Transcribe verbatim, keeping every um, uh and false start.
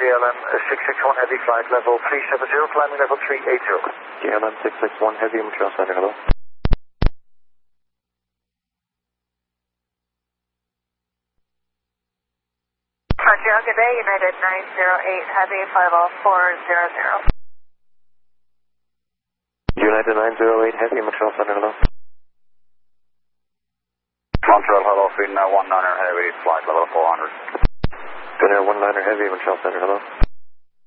L M six six one Heavy, flight level three seven zero, climbing level three eight zero. K L M six six one Heavy, Montreal Center, hello. Montreal, good day, United nine zero eight Heavy, five oh four zero zero. United nine zero eight Heavy, Montreal Center, hello. Montreal, hello, Finnair one niner Heavy, flight level four hundred. Finnair one niner Heavy, Montreal Center, hello.